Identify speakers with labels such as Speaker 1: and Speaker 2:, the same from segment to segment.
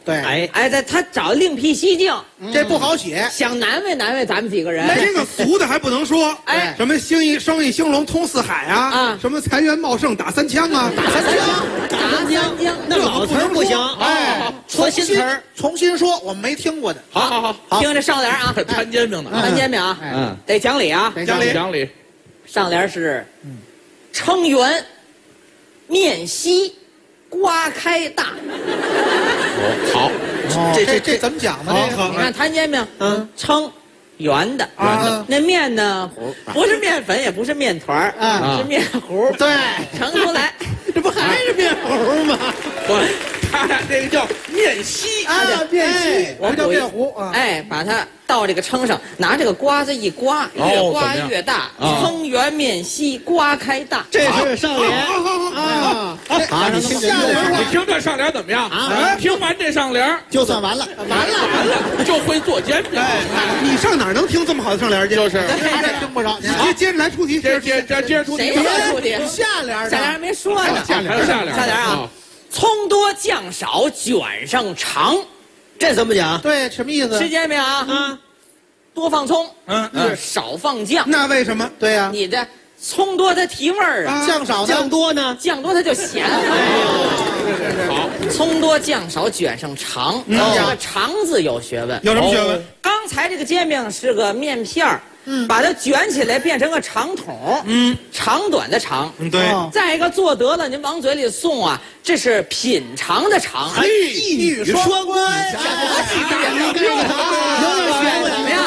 Speaker 1: 对，
Speaker 2: 他找另辟蹊径，
Speaker 1: 这不好写，
Speaker 2: 想难为难为咱们几个人。
Speaker 3: 这个俗的还不能说，
Speaker 2: 哎，
Speaker 3: 什么生意兴隆通四海啊，什么财源茂盛打三枪啊，
Speaker 2: 打三枪，
Speaker 4: 那老词儿不行，
Speaker 1: 哎，
Speaker 4: 说新词儿，
Speaker 1: 重新说，我们没听过的。
Speaker 2: 好，听这上联啊，
Speaker 5: 摊煎饼的，
Speaker 2: 摊煎饼啊，得讲理啊，
Speaker 5: 讲理。
Speaker 2: 上联是，称圆，面稀，瓜开大。
Speaker 5: 好，
Speaker 1: 这怎么讲呢？
Speaker 2: 你看摊煎饼，称圆的，那面呢，不是面粉，也不是面团是面糊。
Speaker 1: 对，
Speaker 2: 盛出来，
Speaker 1: 这不还是面糊吗？
Speaker 5: 不，他俩这个叫面稀
Speaker 1: 啊，面稀，我们叫面糊啊。
Speaker 2: 哎，把它到这个称上，拿这个刮子一刮，越刮越大，称圆面稀，瓜开大。
Speaker 4: 这是上联
Speaker 1: 啊。
Speaker 4: 好，你听
Speaker 5: 你听这上联怎么样啊？听完这上联
Speaker 4: 就算完了，
Speaker 1: 完了，
Speaker 5: 就会做煎饼。
Speaker 3: 你上哪儿能听这么好的上联去？
Speaker 5: 就是，
Speaker 1: 这听不着。
Speaker 3: 接着来出题，
Speaker 5: 接着出题。
Speaker 2: 谁要出题？
Speaker 1: 下联
Speaker 2: 还没说呢。
Speaker 5: 下联
Speaker 2: 啊，葱多酱少卷上长，
Speaker 4: 这怎么讲？
Speaker 1: 对，什么意思？
Speaker 2: 吃煎饼啊，多放葱，少放酱。
Speaker 3: 那为什么？
Speaker 1: 对呀，
Speaker 2: 你这葱多它提味儿啊，
Speaker 1: 酱少
Speaker 4: 酱多呢？
Speaker 2: 酱多它就咸。
Speaker 5: 好，
Speaker 2: 葱多酱少卷上长，这个长字有学问。
Speaker 3: 有什么学问？
Speaker 2: 刚才这个煎饼是个面片儿，把它卷起来变成个长筒，长短的长，
Speaker 3: 对。
Speaker 2: 再一个做得了，您往嘴里送啊，这是品尝的尝。
Speaker 1: 一语双关，
Speaker 2: 怎么样？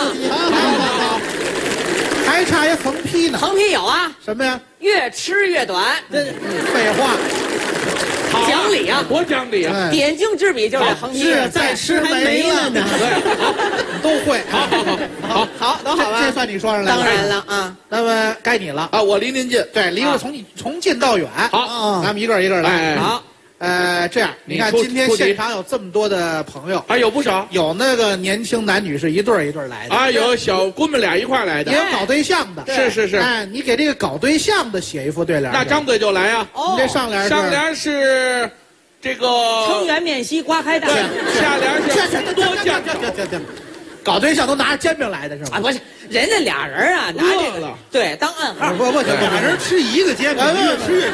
Speaker 1: 还差一横批呢。
Speaker 2: 横批有啊？
Speaker 1: 什么呀？
Speaker 2: 越吃越短。
Speaker 1: 废话。
Speaker 2: 讲理啊，
Speaker 5: 多讲理啊！
Speaker 2: 点睛之笔就是横批。
Speaker 1: 是再吃没了呢。都会。
Speaker 2: 好，都好吧？
Speaker 1: 这算你说上来了。
Speaker 2: 当然了啊，
Speaker 1: 那么该你了
Speaker 5: 啊！我离您近，
Speaker 1: 对，离我从近到远。
Speaker 5: 好，
Speaker 1: 咱们一个一个来。
Speaker 2: 好。
Speaker 1: 这样，你看今天现场有这么多的朋友，
Speaker 5: 还有不少，
Speaker 1: 有那个年轻男女是一对一对来的，
Speaker 5: 啊，有小姑们俩一块来的，
Speaker 1: 也有搞对象的，
Speaker 5: 是，
Speaker 1: 哎，你给这个搞对象的写一副对联，
Speaker 5: 那张嘴就来啊！
Speaker 1: 你这上联
Speaker 5: 是这个
Speaker 2: 称圆面稀，瓜开大。
Speaker 5: 下联是多酱少。
Speaker 1: 搞对象都拿着煎饼来的是吧？
Speaker 2: 啊，不是，人家俩人啊，拿这个对当暗号。
Speaker 1: 不，俩人吃一个煎饼，越吃越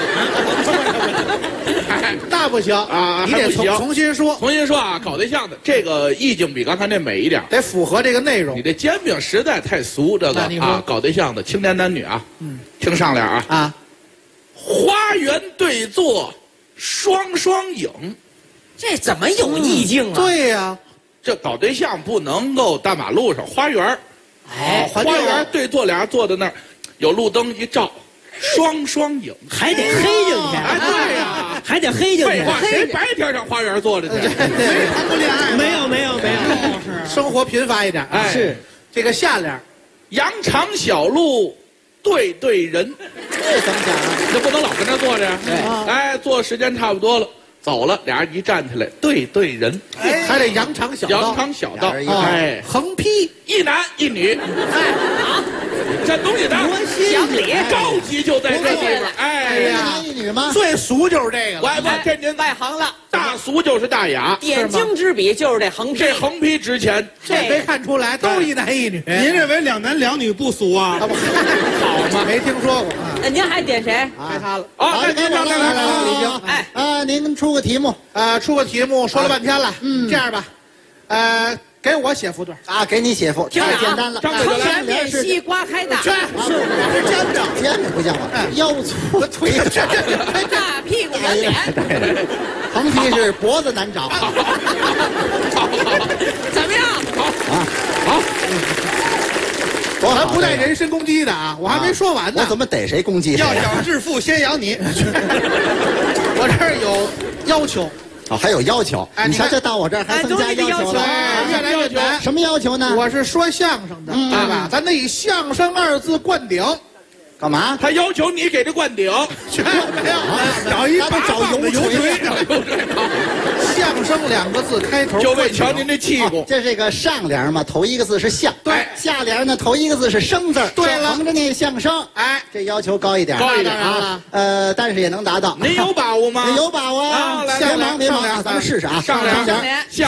Speaker 1: 短。那不行啊！你得重新说。
Speaker 5: 重新说啊！搞对象的这个意境比刚才那美一点，
Speaker 1: 得符合这个内容。
Speaker 5: 你这煎饼实在太俗，这个啊，搞对象的青年男女啊，听上联啊，花园对坐双双影，
Speaker 2: 这怎么有意境啊？
Speaker 1: 对呀。
Speaker 5: 这搞对象不能够大马路上花园，花园对坐俩人坐在那儿，有路灯一照，双双影，
Speaker 4: 还得黑进去。
Speaker 5: 哎，对呀，
Speaker 4: 还得黑进去。
Speaker 5: 废话，谁白天上花园坐着去？
Speaker 1: 没谈过恋爱？
Speaker 4: 没有，
Speaker 1: 生活贫乏一点。
Speaker 5: 哎，
Speaker 1: 是这个下联，
Speaker 5: 羊肠小路对人，
Speaker 1: 这怎么讲啊？
Speaker 5: 这不能老跟那坐着。
Speaker 2: 对，
Speaker 5: 哎，坐时间差不多了。走了，俩人一站起来，对人，
Speaker 1: 还得扬长小道。
Speaker 5: 哎，
Speaker 1: 横批
Speaker 5: 一男一女，
Speaker 2: 哎，好，
Speaker 5: 这东西呢，
Speaker 2: 讲理，
Speaker 5: 高级就在这地方。哎
Speaker 1: 呀，一男一女吗？最俗就是这个了。
Speaker 5: 这您
Speaker 2: 外行了，
Speaker 5: 大俗就是大雅，
Speaker 2: 点睛之笔就是这横批。
Speaker 5: 这横批值钱，
Speaker 1: 这没看出来，都一男一女。
Speaker 3: 您认为两男两女不俗啊？
Speaker 1: 好嘛，没听说过。
Speaker 2: 那您还点谁？
Speaker 1: 该他了。
Speaker 5: 啊，那您
Speaker 1: 来，
Speaker 4: 哎，您出个题目
Speaker 1: 出个题目，说了半天了。这样吧，给我写副对
Speaker 4: 啊，给你写副，太简单了。
Speaker 2: 称圆面稀，瓜开大。
Speaker 1: 是
Speaker 4: 煎饼不像话，腰粗腿长，
Speaker 2: 大屁股圆脸。
Speaker 4: 横批是脖子难找。
Speaker 2: 怎么样？
Speaker 5: 好。
Speaker 1: 我还不带人身攻击的啊，我还没说完呢。
Speaker 4: 我怎么逮谁攻击谁？
Speaker 3: 要想致富，先养你。
Speaker 1: 我这儿有要求。
Speaker 4: 哦，还有要求。你瞧，这到我这儿还增加要求了。
Speaker 1: 越来越难。
Speaker 4: 什么要求呢？
Speaker 1: 我是说相声的，对吧？咱得以相声二字灌顶。
Speaker 4: 干嘛？
Speaker 5: 他要求你给这灌顶，
Speaker 1: 没有，
Speaker 3: 找一把
Speaker 4: 找油锤。
Speaker 1: 相声两个字开头，
Speaker 5: 就为瞧您这气骨。
Speaker 4: 这是个上联嘛，头一个字是相，
Speaker 1: 对。
Speaker 4: 下联呢，头一个字是生字，
Speaker 1: 对了，
Speaker 4: 横着念相声。
Speaker 1: 哎，
Speaker 4: 这要求高一点，
Speaker 1: 啊。
Speaker 4: 但是也能达到。
Speaker 5: 您有把握吗？
Speaker 4: 有把握啊！别忙，咱们试试啊。
Speaker 5: 上联。